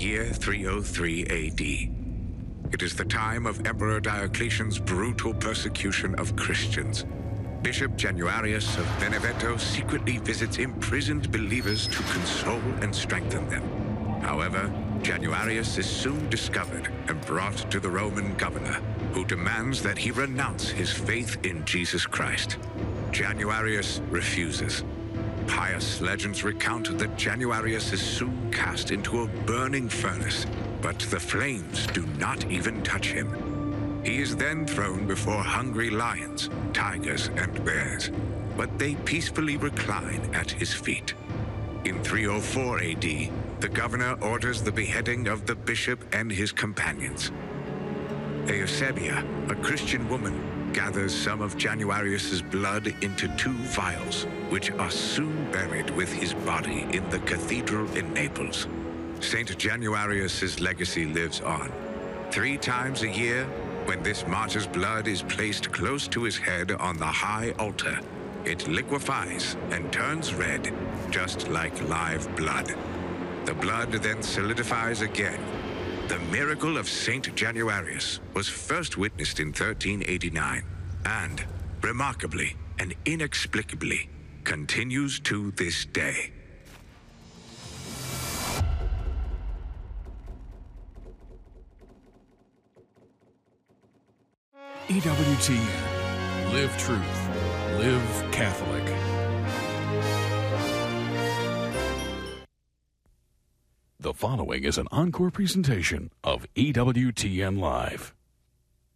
year 303 AD. It is the time of Emperor Diocletian's brutal persecution of Christians. Bishop Januarius of Benevento secretly visits imprisoned believers to console and strengthen them. However, Januarius is soon discovered and brought to the Roman governor, who demands that he renounce his faith in Jesus Christ. Januarius refuses. Pious legends recount that Januarius is soon cast into a burning furnace, but the flames do not even touch him. He is then thrown before hungry lions, tigers, and bears, but they peacefully recline at his feet. In 304 AD, the governor orders the beheading of the bishop and his companions. Eusebia, a Christian woman, gathers some of Januarius's blood into 2 vials, which are soon buried with his body in the cathedral in Naples. Saint Januarius's legacy lives on. 3 times a year, when this martyr's blood is placed close to his head on the high altar, it liquefies and turns red, just like live blood. The blood then solidifies again. The miracle of Saint Januarius was first witnessed in 1389 and, remarkably and inexplicably, continues to this day. EWTN. Live truth. Live Catholic. The following is an encore presentation of EWTN Live.